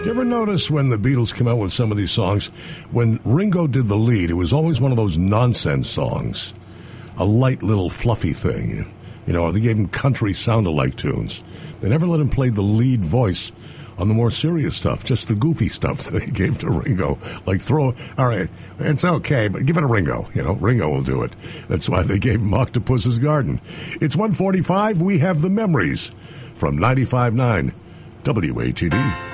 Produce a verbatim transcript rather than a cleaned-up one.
you ever notice when the Beatles came out with some of these songs, when Ringo did the lead, it was always one of those nonsense songs, a light little fluffy thing. You know, they gave him country sound-alike tunes. They never let him play the lead voice on the more serious stuff, just the goofy stuff that they gave to Ringo. Like throw, all right, it's okay, but give it a Ringo. You know, Ringo will do it. That's why they gave him Octopus's Garden. It's one forty-five. We have the memories from ninety-five point nine W A T D.